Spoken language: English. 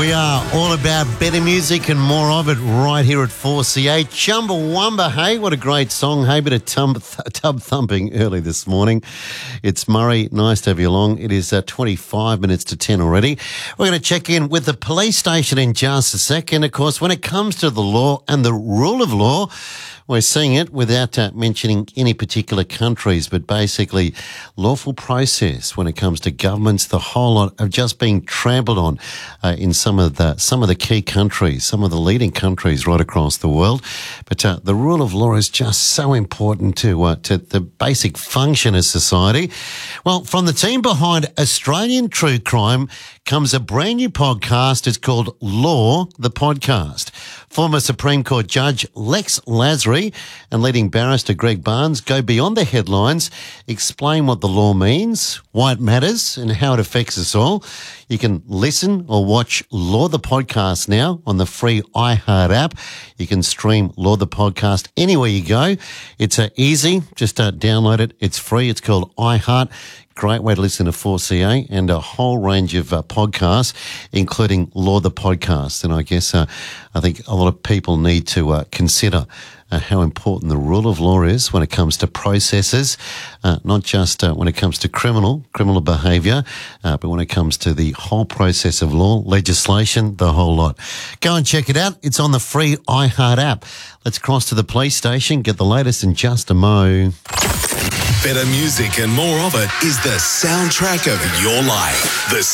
We are all about better music and more of it right here at 4CA. Chumbawamba, hey, what a great song. Hey, bit of tub thumping early this morning. It's Murray, nice to have you along. It is 25 minutes to 10 already. We're going to check in with the police station in just a second. Of course, when it comes to the law and the rule of law, we're seeing it without mentioning any particular countries, but basically lawful process when it comes to governments, the whole lot of just being trampled on in some of the key countries, some of the leading countries right across the world. But the rule of law is just so important to the basic function of society. Well, from the team behind Australian True Crime comes a brand new podcast. It's called Law, the Podcast. Former Supreme Court Judge Lex Lasry and leading barrister Greg Barnes go beyond the headlines, explain what the law means, why it matters, and how it affects us all. You can listen or watch Law the Podcast now on the free iHeart app. You can stream Law the Podcast anywhere you go. It's easy. Just download it. It's free. It's called iHeart. Great way to listen to 4CA and a whole range of podcasts, including Law the Podcast. And I guess I think a lot of people need to consider how important the rule of law is when it comes to processes, not just when it comes to criminal behaviour, but when it comes to the whole process of law, legislation, the whole lot. Go and check it out. It's on the free iHeart app. Let's cross to the police station, get the latest in just a mo. Better music and more of it is the soundtrack of your life. The